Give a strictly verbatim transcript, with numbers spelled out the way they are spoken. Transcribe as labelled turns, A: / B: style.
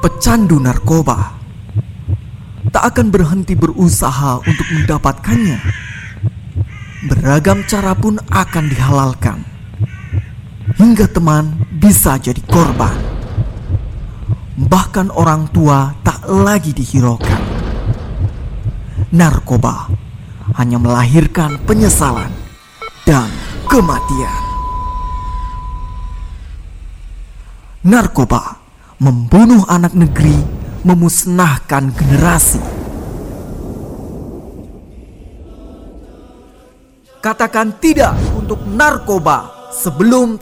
A: pecandu narkoba tak akan berhenti berusaha untuk mendapatkannya. Beragam cara pun akan dihalalkan, hingga teman bisa jadi korban. Bahkan orang tua tak lagi dihiraukan. Narkoba hanya melahirkan penyesalan dan kematian. Narkoba membunuh anak negeri, memusnahkan generasi. Katakan tidak untuk narkoba sebelum